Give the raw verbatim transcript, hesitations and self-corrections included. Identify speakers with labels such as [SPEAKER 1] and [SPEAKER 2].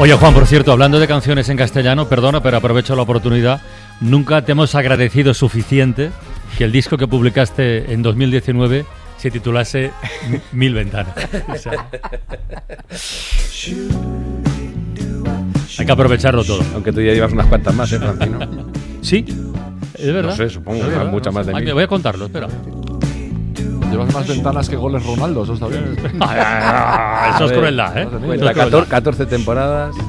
[SPEAKER 1] Oye, Juan, por cierto, hablando de canciones en castellano, perdona, pero aprovecho la oportunidad. Nunca te hemos agradecido suficiente que el disco que publicaste en dos mil diecinueve se titulase Mil Ventanas. O sea, hay que aprovecharlo todo.
[SPEAKER 2] Aunque tú ya llevas unas cuantas más, ¿eh, Francino?
[SPEAKER 1] Sí, es verdad.
[SPEAKER 2] No sé, supongo,
[SPEAKER 1] ¿Es verdad?
[SPEAKER 2] muchas más de
[SPEAKER 1] Ay,
[SPEAKER 2] mí.
[SPEAKER 1] me voy a contarlo, espera.
[SPEAKER 3] Llevas más ventanas que goles Ronaldo, eso está bien.
[SPEAKER 1] Eso es crueldad, ¿eh?
[SPEAKER 2] Cuenta catorce temporadas.